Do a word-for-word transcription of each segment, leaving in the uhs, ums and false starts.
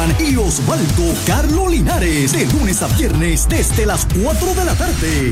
Esteban y Osvaldo Carlo Linares, de lunes a viernes desde las cuatro de la tarde.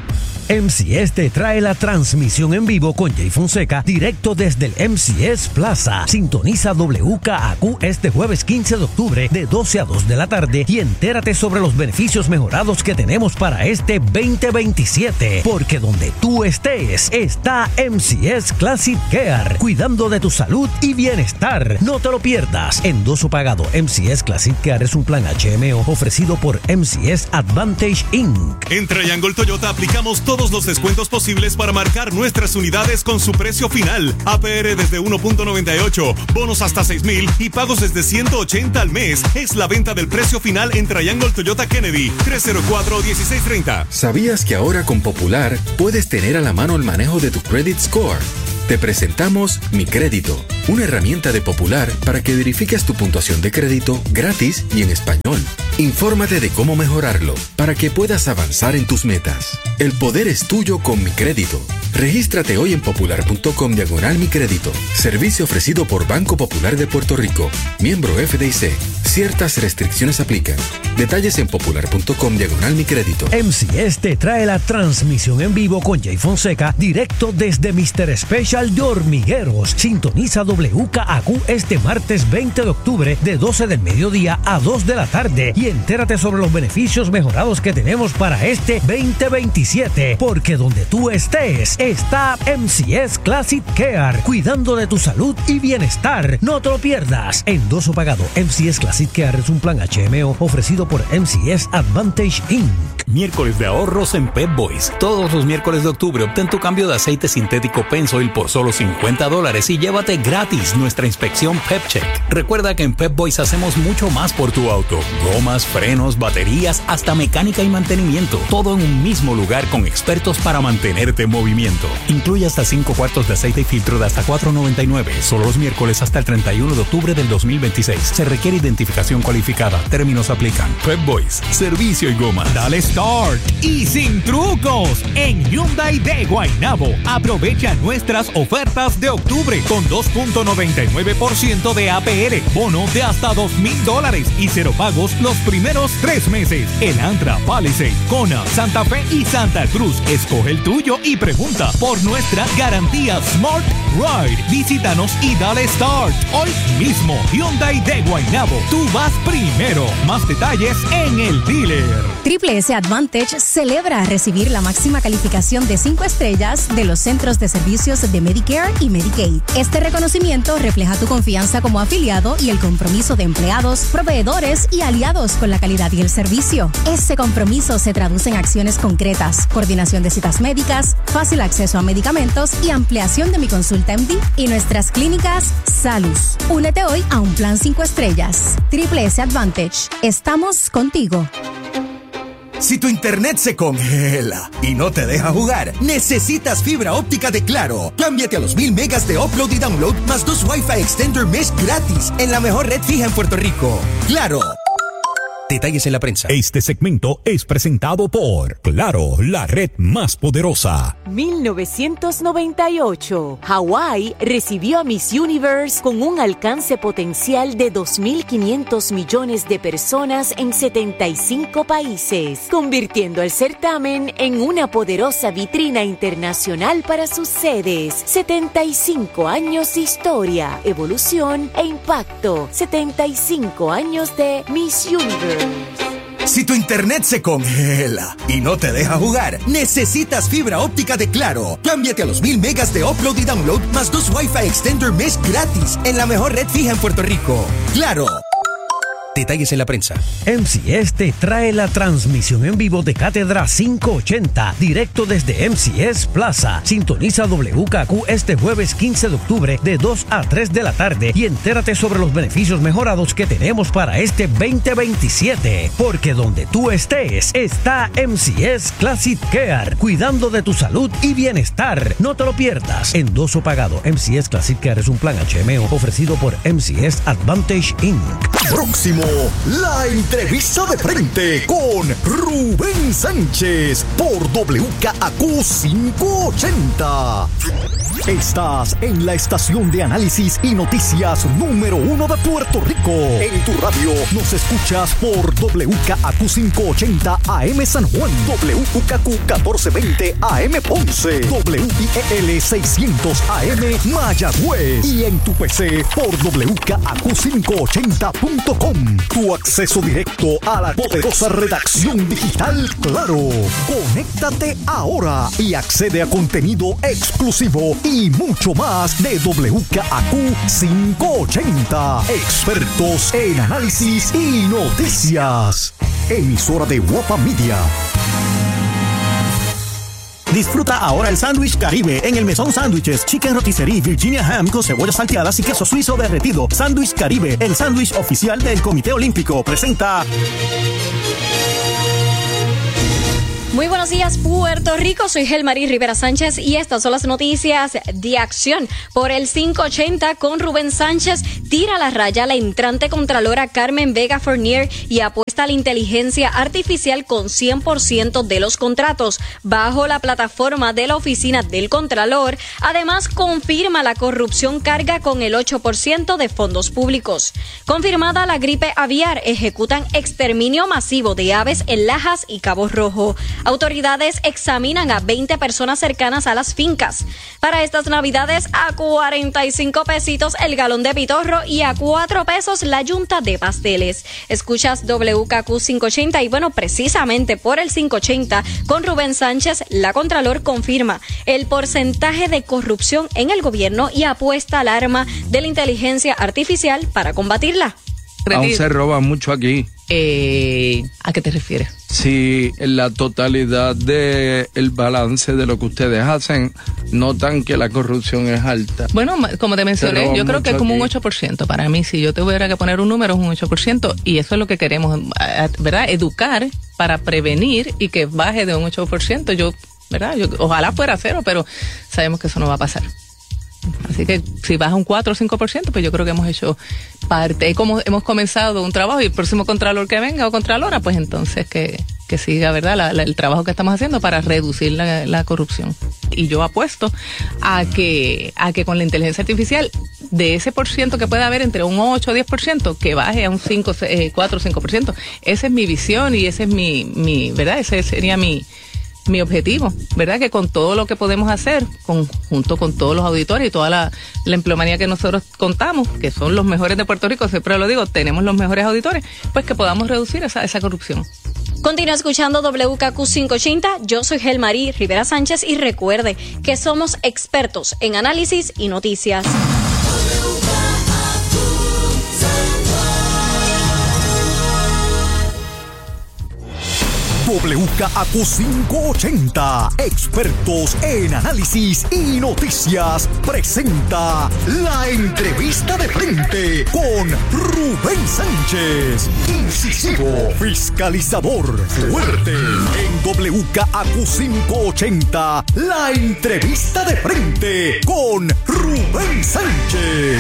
M C S te trae la transmisión en vivo con Jay Fonseca directo desde el M C S Plaza. Sintoniza W K A Q este jueves quince de octubre de doce a dos de la tarde y entérate sobre los beneficios mejorados que tenemos para este veinte veintisiete. Porque donde tú estés, está M C S Classic Care, cuidando de tu salud y bienestar. No te lo pierdas. Endoso pagado M C S Classic Care es un plan H M O ofrecido por M C S Advantage incorporated. En Triangle Toyota aplicamos todo todos los descuentos posibles para marcar nuestras unidades con su precio final. A P R desde uno punto noventa y ocho, bonos hasta seis mil y pagos desde ciento ochenta al mes. Es la venta del precio final en Triangle Toyota Kennedy, tres cero cuatro, dieciséis treinta. ¿Sabías que ahora con Popular puedes tener a la mano el manejo de tu credit score? Te presentamos Mi Crédito, una herramienta de Popular para que verifiques tu puntuación de crédito gratis y en español. Infórmate de cómo mejorarlo para que puedas avanzar en tus metas. El poder es tuyo con Mi Crédito. Regístrate hoy en popular.com diagonal Mi Crédito. Servicio ofrecido por Banco Popular de Puerto Rico, miembro F D I C. Ciertas restricciones aplican. Detalles en popular.com diagonal Mi Crédito. M C S te trae la transmisión en vivo con Jay Fonseca directo desde mister Special de Hormigueros. Sintoniza W K A Q este martes veinte de octubre de doce del mediodía a dos de la tarde y entérate sobre los beneficios mejorados que tenemos para este veinte veintisiete. Porque donde tú estés, está M C S Classic Care, cuidando de tu salud y bienestar. No te lo pierdas. Endoso pagado M C S Classic Care es un plan H M O ofrecido por M C S Advantage incorporated. Miércoles de ahorros en Pep Boys. Todos los miércoles de octubre obtén tu cambio de aceite sintético Pennzoil por solo cincuenta dólares y llévate gratis nuestra inspección Pep Check. Recuerda que en Pep Boys hacemos mucho más por tu auto. Gomas, frenos, baterías, hasta mecánica y mantenimiento. Todo en un mismo lugar con expertos para mantenerte en movimiento. Incluye hasta cinco cuartos de aceite y filtro de hasta cuatro noventa y nueve. Solo los miércoles hasta el treinta y uno de octubre del dos mil veintiséis. Se requiere identificación cualificada. Términos aplican. Pep Boys. Servicio y goma. Dale start y sin trucos en Hyundai de Guaynabo. Aprovecha nuestras ofertas de octubre con dos punto noventa y nueve por ciento de A P R, bono de hasta dos mil dólares y cero pagos los primeros tres meses. Elantra, Palisade, Kona, Santa Fe y Santa Cruz. Escoge el tuyo y pregunta por nuestra garantía Smart Ride. Visítanos y dale start hoy mismo. Hyundai de Guaynabo. Tú vas primero. Más detalles en el dealer. Triple S Advantage celebra recibir la máxima calificación de cinco estrellas de los centros de servicios de Medicare y Medicaid. Este reconocimiento refleja tu confianza como afiliado y el compromiso de empleados, proveedores y aliados con la calidad y el servicio. Ese compromiso se traduce en acciones concretas, coordinación de citas médicas, fácil acceso a medicamentos y ampliación de mi consulta M D y nuestras clínicas Salus. Únete hoy a un plan cinco estrellas. Triple S Advantage. Estamos contigo. Si tu internet se congela y no te deja jugar, necesitas fibra óptica de Claro. Cámbiate a los mil megas de upload y download más dos Wi-Fi Extender Mesh gratis en la mejor red fija en Puerto Rico. ¡Claro! Detalles en la prensa. Este segmento es presentado por Claro, la red más poderosa. mil novecientos noventa y ocho. Hawái recibió a Miss Universe con un alcance potencial de dos mil quinientos millones de personas en setenta y cinco países, convirtiendo el certamen en una poderosa vitrina internacional para sus sedes. setenta y cinco años de historia, evolución e impacto. setenta y cinco años de Miss Universe. Si tu internet se congela y no te deja jugar, necesitas fibra óptica de Claro. Cámbiate a los mil megas de upload y download más dos Wi-Fi Extender Mesh gratis en la mejor red fija en Puerto Rico. ¡Claro! Detalles en la prensa. M C S te trae la transmisión en vivo de Cátedra quinientos ochenta, directo desde M C S Plaza. Sintoniza W K Q este jueves quince de octubre de dos a tres de la tarde y entérate sobre los beneficios mejorados que tenemos para este veinte veintisiete. Porque donde tú estés, está M C S Classic Care, cuidando de tu salud y bienestar. No te lo pierdas. Endoso pagado. M C S Classic Care es un plan H M O ofrecido por M C S Advantage incorporated. Próximo, la entrevista de frente con Rubén Sánchez por W K A Q quinientos ochenta. Estás en la estación de análisis y noticias número uno de Puerto Rico. En tu radio nos escuchas por W K A Q quinientos ochenta A M San Juan, W K Q catorce veinte A M Ponce, W I E L seiscientos A M Mayagüez y en tu P C por W K A Q quinientos ochenta punto com. Tu acceso directo a la poderosa redacción digital Claro. Conéctate ahora y accede a contenido exclusivo y mucho más de W K A Q quinientos ochenta. Expertos en análisis y noticias. Emisora de Guapa Media. Disfruta ahora el sándwich Caribe en el Mesón Sándwiches, Chicken Rotisserie, Virginia Ham con cebollas salteadas y queso suizo derretido. Sándwich Caribe, el sándwich oficial del Comité Olímpico. Presenta... Muy buenos días, Puerto Rico. Soy Gelmarí Rivera Sánchez y estas son las noticias de acción. Por el quinientos ochenta con Rubén Sánchez, tira la raya la entrante contralora Carmen Vega Fournier y apuesta a la inteligencia artificial con cien por ciento de los contratos bajo la plataforma de la oficina del Contralor. Además, confirma la corrupción carga con el ocho por ciento de fondos públicos. Confirmada la gripe aviar, ejecutan exterminio masivo de aves en Lajas y Cabo Rojo. Autoridades examinan a veinte personas cercanas a las fincas. Para estas navidades, a cuarenta y cinco pesitos el galón de pitorro y a cuatro pesos la yunta de pasteles. Escuchas W K Q quinientos ochenta y bueno, precisamente por el quinientos ochenta con Rubén Sánchez, la Contralor confirma el porcentaje de corrupción en el gobierno y apuesta al arma de la inteligencia artificial para combatirla. Aún se roba mucho aquí. Eh, ¿A qué te refieres? Si en la totalidad del balance de lo que ustedes hacen notan que la corrupción es alta. Bueno, como te mencioné, yo creo que es como aquí. Un ocho por ciento. Para mí, si yo tuviera que poner un número, es un ocho por ciento. Y eso es lo que queremos, ¿verdad? Educar para prevenir y que baje de un ocho por ciento. Yo, ¿verdad? Yo, ojalá fuera cero, pero sabemos que eso no va a pasar. Así que si baja un cuatro o cinco por ciento, pues yo creo que hemos hecho parte, como hemos comenzado un trabajo y el próximo contralor que venga o contralora, pues entonces que, que siga, ¿verdad?, la, la, el trabajo que estamos haciendo para reducir la, la corrupción. Y yo apuesto a que, a que con la inteligencia artificial, de ese por ciento que puede haber entre un ocho o diez por ciento, que baje a un cinco, cuatro o cinco por ciento. Esa es mi visión y ese es mi, mi ¿verdad? Ese sería mi... mi objetivo, ¿verdad? Que con todo lo que podemos hacer, con, junto con todos los auditores y toda la, la empleomanía que nosotros contamos, que son los mejores de Puerto Rico, siempre lo digo, tenemos los mejores auditores, pues que podamos reducir esa, esa corrupción. Continúa escuchando W K Q quinientos ochenta, yo soy Gelmarí Rivera Sánchez y recuerde que somos expertos en análisis y noticias. W K A Q quinientos ochenta, expertos en análisis y noticias, presenta la entrevista de frente con Rubén Sánchez. Incisivo, fiscalizador, fuerte. En W K A Q quinientos ochenta, la entrevista de frente con Rubén Sánchez.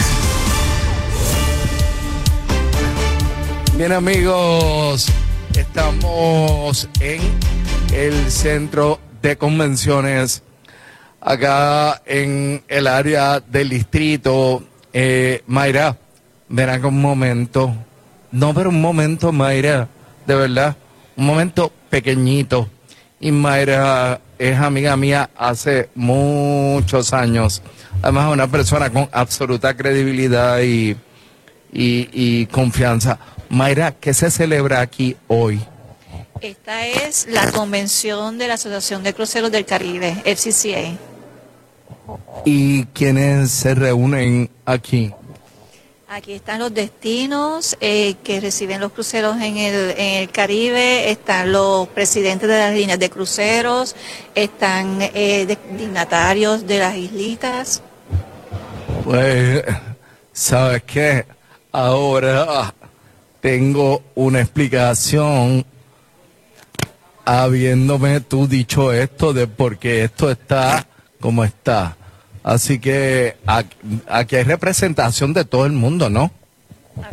Bien, amigos, estamos en el centro de convenciones, acá en el área del distrito. Eh, Mayra, ven acá un momento. No, pero un momento, Mayra, de verdad, un momento pequeñito. Y Mayra es amiga mía hace muchos años. Además, una persona con absoluta credibilidad y, y, y confianza. Mayra, ¿qué se celebra aquí hoy? Esta es la convención de la Asociación de Cruceros del Caribe, F C C A. ¿Y quiénes se reúnen aquí? Aquí están los destinos eh, que reciben los cruceros en el, en el Caribe, están los presidentes de las líneas de cruceros, están eh, de, dignatarios de las islitas. Pues, ¿sabes qué? Ahora tengo una explicación, habiéndome tú dicho esto de por qué esto está como está. Así que aquí, aquí hay representación de todo el mundo, ¿no? Así es. La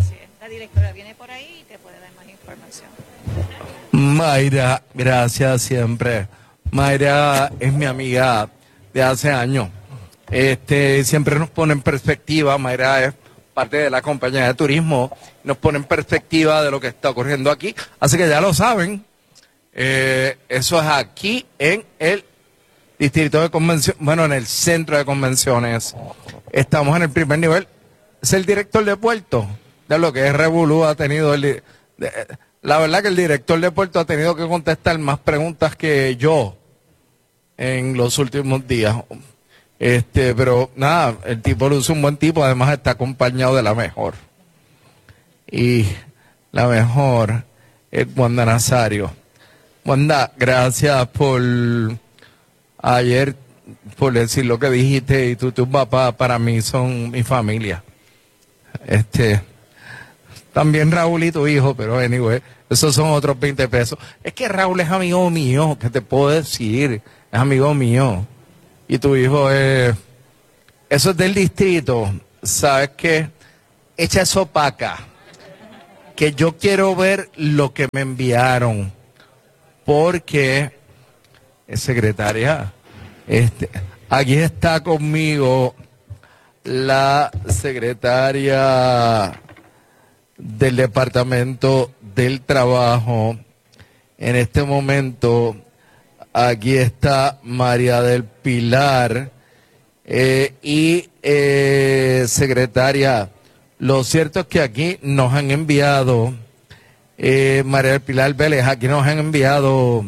directora viene por ahí y te puede dar más información. Mayra, gracias siempre. Mayra es mi amiga de hace años. Este, siempre nos pone en perspectiva. Mayra es parte de la compañía de turismo, nos pone en perspectiva de lo que está ocurriendo aquí. Así que ya lo saben, eh, eso es aquí en el distrito de convención, bueno, en el centro de convenciones. Estamos en el primer nivel. Es el director de puerto, de lo que es Revolú ha tenido el... De, la verdad que el director de puerto ha tenido que contestar más preguntas que yo en los últimos días. Este, pero nada, el tipo luce un buen tipo, además está acompañado de la mejor. Y la mejor es Wanda Nazario. Wanda, gracias por ayer, por decir lo que dijiste, y tú y tu papá para mí son mi familia. Este, también Raúl y tu hijo, pero anyway, esos son otros veinte pesos. Es que Raúl es amigo mío, ¿qué te puedo decir? Es amigo mío. Y tu hijo es... Eso es del distrito. ¿Sabes qué? Echa eso para acá. Que yo quiero ver lo que me enviaron. Porque... Secretaria, este, aquí está conmigo la secretaria del Departamento del Trabajo. En este momento... Aquí está María del Pilar eh, y eh, secretaria. Lo cierto es que aquí nos han enviado, eh, María del Pilar Vélez, aquí nos han enviado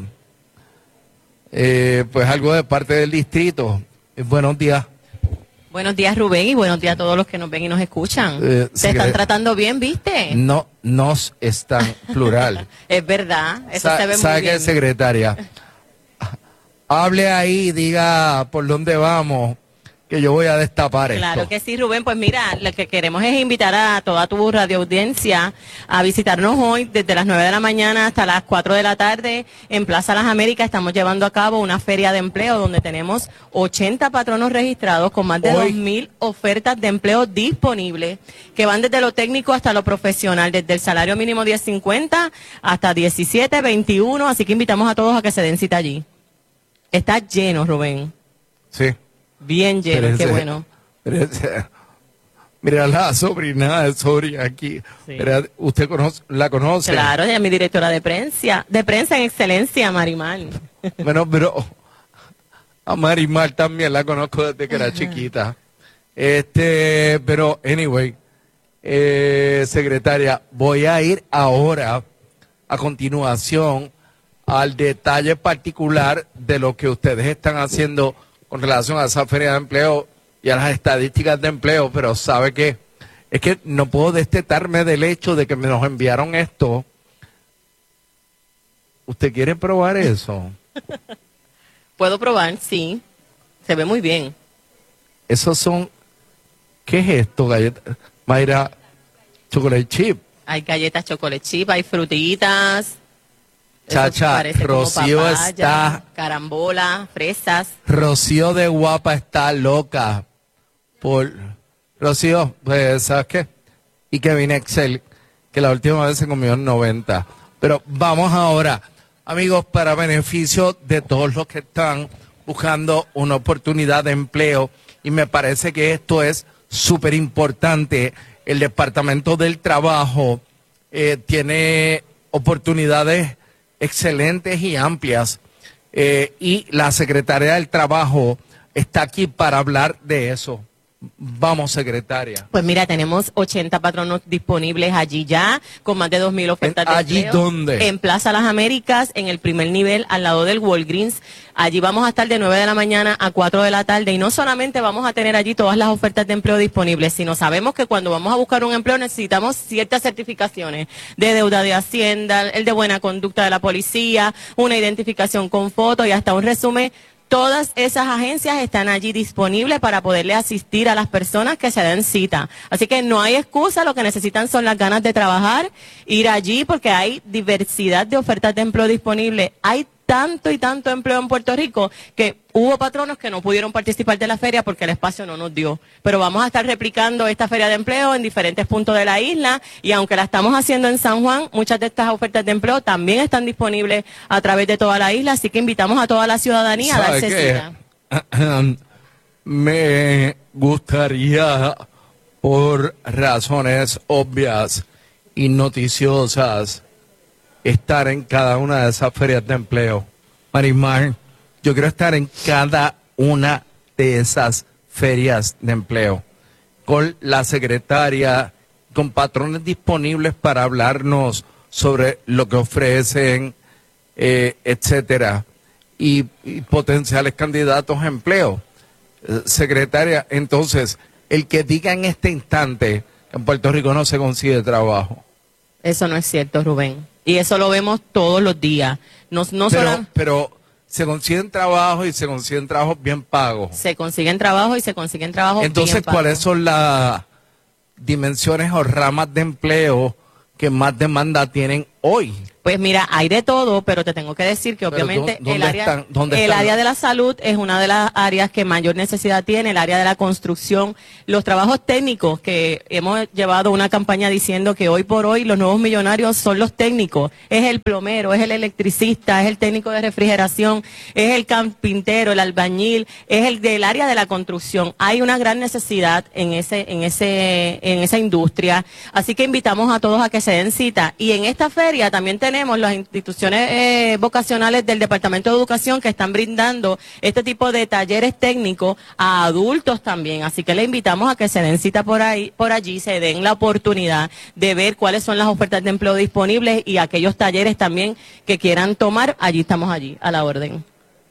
eh, pues algo de parte del distrito. Eh, buenos días. Buenos días, Rubén, y buenos días a todos los que nos ven y nos escuchan. Eh, Se están tratando bien, ¿viste? No, nos están, plural. Es verdad, eso Sa se ve muy ¿Sabe bien. qué, secretaria? Hable ahí, diga por dónde vamos, que yo voy a destapar esto. Claro que sí, Rubén. Pues mira, lo que queremos es invitar a toda tu radioaudiencia a visitarnos hoy desde las nueve de la mañana hasta las cuatro de la tarde en Plaza Las Américas. Estamos llevando a cabo una feria de empleo donde tenemos ochenta patronos registrados con más de Hoy. dos mil ofertas de empleo disponibles que van desde lo técnico hasta lo profesional, desde el salario mínimo diez cincuenta hasta diecisiete, veintiuno. Así que invitamos a todos a que se den cita allí. Está lleno, Rubén. Sí. Bien lleno, Pero qué ese- bueno. pero ese- Mira la sobrina de Sori aquí. Sí. Mira, ¿usted conoce, la conoce? Claro, ella es mi directora de prensa, de prensa en excelencia, Marimar. Bueno, pero a Marimar también la conozco desde que era chiquita. Este, pero, anyway, eh, secretaria, voy a ir ahora, a continuación, al detalle particular de lo que ustedes están haciendo con relación a esa feria de empleo y a las estadísticas de empleo, pero ¿sabe qué? Es que no puedo destetarme del hecho de que me nos enviaron esto. ¿Usted quiere probar eso? Puedo probar, sí. Se ve muy bien. Esos son... ¿Qué es esto, galleta? Mayra, chocolate chip. Hay galletas chocolate chip, hay frutitas. Eso Chacha, parece como Rocío papaya, está... carambola, fresas. Rocío de Guapa está loca por... Rocío, pues, ¿sabes qué? Y Kevin Excel, que la última vez se comió en noventa. Pero vamos ahora, amigos, para beneficio de todos los que están buscando una oportunidad de empleo, y me parece que esto es súper importante. El Departamento del Trabajo eh, tiene oportunidades excelentes y amplias, eh, y la Secretaría del Trabajo está aquí para hablar de eso. Vamos, secretaria. Pues mira, tenemos ochenta patronos disponibles allí ya, con más de dos mil ofertas de ¿Allí empleo. dónde? En Plaza Las Américas, en el primer nivel, al lado del Walgreens. Allí vamos a estar de nueve de la mañana a cuatro de la tarde. Y no solamente vamos a tener allí todas las ofertas de empleo disponibles, sino sabemos que cuando vamos a buscar un empleo necesitamos ciertas certificaciones de deuda de Hacienda, el de buena conducta de la policía, una identificación con foto y hasta un resumen. Todas esas agencias están allí disponibles para poderle asistir a las personas que se den cita. Así que no hay excusa, lo que necesitan son las ganas de trabajar, ir allí porque hay diversidad de ofertas de empleo disponibles. Hay tanto y tanto empleo en Puerto Rico que hubo patronos que no pudieron participar de la feria porque el espacio no nos dio. Pero vamos a estar replicando esta feria de empleo en diferentes puntos de la isla y aunque la estamos haciendo en San Juan, muchas de estas ofertas de empleo también están disponibles a través de toda la isla, así que invitamos a toda la ciudadanía a darse cita. Me gustaría, por razones obvias y noticiosas, estar en cada una de esas ferias de empleo. Marismar, yo quiero estar en cada una de esas ferias de empleo, con la secretaria, con patrones disponibles para hablarnos sobre lo que ofrecen, eh, etcétera, y, y potenciales candidatos a empleo. Eh, secretaria, entonces, el que diga en este instante que en Puerto Rico no se consigue trabajo. Eso no es cierto, Rubén. Y eso lo vemos todos los días. No, no pero, solo... pero se consiguen trabajo y se consiguen trabajos bien pagos. Se consiguen trabajo y se consiguen trabajos Entonces, bien pagos. ¿cuáles son las dimensiones o ramas de empleo que más demanda tienen hoy? Pues mira, hay de todo, pero te tengo que decir que Pero obviamente ¿dónde el área, están? ¿Dónde el están? área de la salud es una de las áreas que mayor necesidad tiene, el área de la construcción, los trabajos técnicos, que hemos llevado una campaña diciendo que hoy por hoy los nuevos millonarios son los técnicos, es el plomero, es el electricista, es el técnico de refrigeración, es el carpintero, el albañil, es el del área de la construcción. Hay una gran necesidad en ese, en ese, en esa industria, así que invitamos a todos a que se den cita. Y en esta feria también tenemos Tenemos las instituciones eh, vocacionales del Departamento de Educación que están brindando este tipo de talleres técnicos a adultos también. Así que le invitamos a que se den cita por ahí, por allí, se den la oportunidad de ver cuáles son las ofertas de empleo disponibles y aquellos talleres también que quieran tomar. Allí estamos allí, a la orden.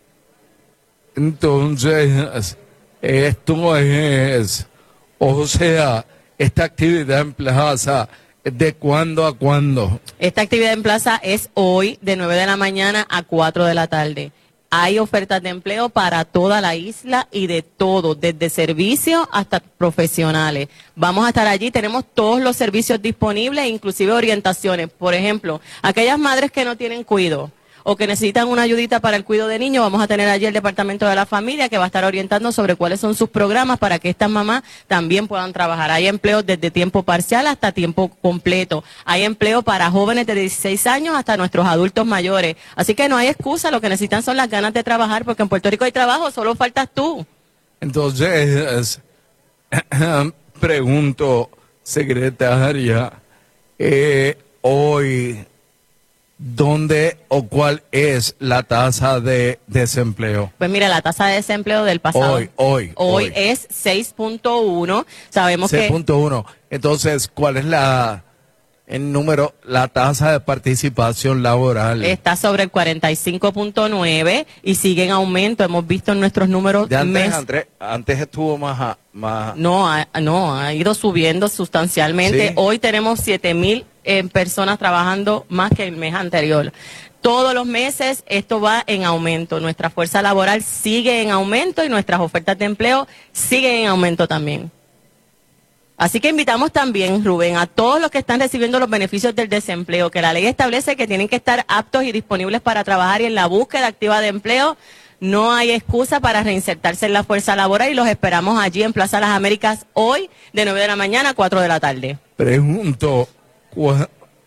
Entonces, esto es, o sea, esta actividad en plaza, ¿de cuándo a cuándo? Esta actividad en plaza es hoy de nueve de la mañana a cuatro de la tarde. Hay ofertas de empleo para toda la isla y de todo, desde servicios hasta profesionales. Vamos a estar allí, tenemos todos los servicios disponibles, inclusive orientaciones. Por ejemplo, aquellas madres que no tienen cuidado o que necesitan una ayudita para el cuidado de niños, vamos a tener allí el Departamento de la Familia que va a estar orientando sobre cuáles son sus programas para que estas mamás también puedan trabajar. Hay empleos desde tiempo parcial hasta tiempo completo. Hay empleo para jóvenes de dieciséis años hasta nuestros adultos mayores. Así que no hay excusa, lo que necesitan son las ganas de trabajar, porque en Puerto Rico hay trabajo, solo faltas tú. Entonces, pregunto, secretaria, eh, hoy, ¿dónde o cuál es la tasa de desempleo? Pues mira, la tasa de desempleo del pasado Hoy, hoy, hoy, hoy. es seis punto uno. Sabemos seis que punto uno. Entonces, ¿cuál es la el número, la tasa de participación laboral? está sobre el cuarenta y cinco punto nueve y sigue en aumento. Hemos visto en nuestros números De antes, mes- antes, antes estuvo más, a- más. No, ha, no, ha ido subiendo sustancialmente. Sí. Hoy tenemos siete mil eh, personas trabajando más que el mes anterior. Todos los meses esto va en aumento. Nuestra fuerza laboral sigue en aumento y nuestras ofertas de empleo siguen en aumento también. Así que invitamos también, Rubén, a todos los que están recibiendo los beneficios del desempleo, que la ley establece que tienen que estar aptos y disponibles para trabajar y en la búsqueda activa de empleo. No hay excusa para reinsertarse en la fuerza laboral y los esperamos allí en Plaza Las Américas hoy de nueve de la mañana a cuatro de la tarde. Pregunto, ¿cuá-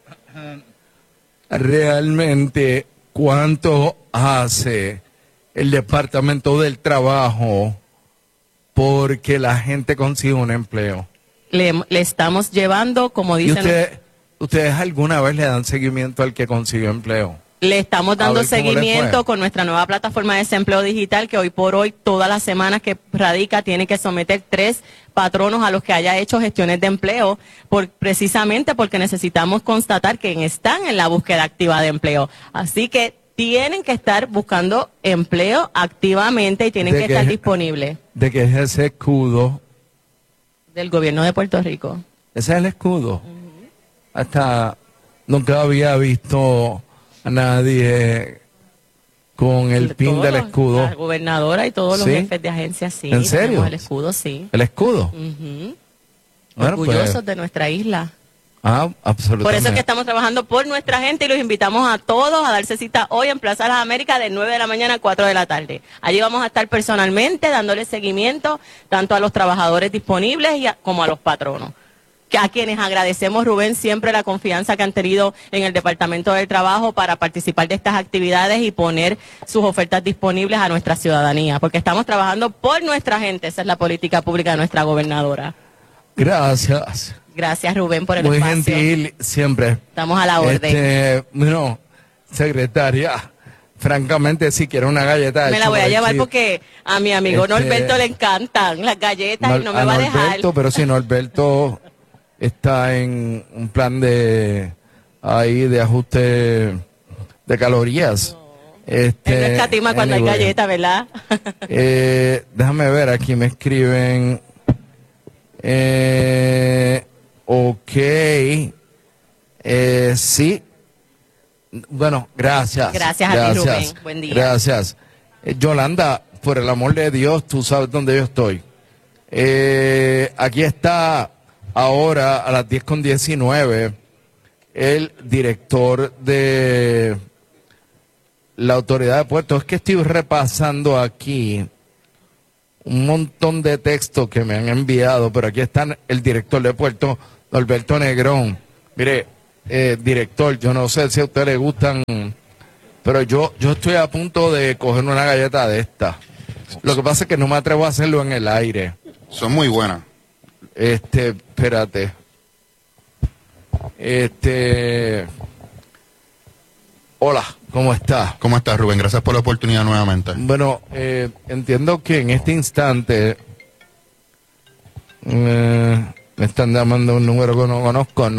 realmente cuánto hace el Departamento del Trabajo porque la gente consiga un empleo? Le, le estamos llevando, como ¿Y dicen, usted, ustedes alguna vez le dan seguimiento al que consiguió empleo? le estamos A dando ver cómo le seguimiento fue. con nuestra nueva plataforma de desempleo digital, que hoy por hoy, todas las semanas que radica, tiene que someter tres patronos a los que haya hecho gestiones de empleo, por, precisamente porque necesitamos constatar que están en la búsqueda activa de empleo. Así que tienen que estar buscando empleo activamente y tienen ¿De que qué? estar disponibles ¿De qué es ese escudo? del gobierno de Puerto Rico. Ese es el escudo. Hasta nunca había visto a nadie con el pin Todos del los- escudo. La gobernadora y todos los ¿Sí? jefes de agencia, sí. ¿En serio? tenemos el escudo, sí. ¿El escudo? Ujú. Bueno, pues, Orgullosos de nuestra isla. Ah, absolutamente. Por eso es que estamos trabajando por nuestra gente y los invitamos a todos a darse cita hoy en Plaza Las Américas de nueve de la mañana a cuatro de la tarde. Allí vamos a estar personalmente dándole seguimiento tanto a los trabajadores disponibles y a, como a los patronos. Que a quienes agradecemos, Rubén, siempre la confianza que han tenido en el Departamento del Trabajo para participar de estas actividades y poner sus ofertas disponibles a nuestra ciudadanía, porque estamos trabajando por nuestra gente. Esa es la política pública de nuestra gobernadora. Gracias. Gracias, Rubén, por el Muy espacio. gentil, siempre. Estamos a la orden. Este, no, secretaria, francamente, si quiero una galleta. Me la voy a llevar porque a mi amigo Este, Norberto le encantan las galletas no, y no me va a dejar. Norberto, pero si Norberto está en un plan de ahí de ajuste de calorías. Este, Él no escatima cuando anyway. hay galletas, ¿verdad? Eh, déjame ver, aquí me escriben. Eh, ok. Eh, sí. Bueno, gracias. Gracias a ti, Rubén. Buen día. Gracias. Eh, Yolanda, por el amor de Dios, tú sabes dónde yo estoy. Eh, aquí está ahora a las diez con diecinueve el director de la Autoridad de Puertos. Es que estoy repasando aquí un montón de textos que me han enviado, pero aquí está el director de Puerto, Norberto Negrón. Mire, eh, director, yo no sé si a usted le gustan, pero yo, yo estoy a punto de coger una galleta de esta. Lo que pasa es que no me atrevo a hacerlo en el aire. Son muy buenas. Este, espérate. Este... Hola, ¿cómo estás? ¿Cómo estás, Rubén? Gracias por la oportunidad nuevamente. Bueno, eh, entiendo que en este instante eh, me están llamando un número que no conozco.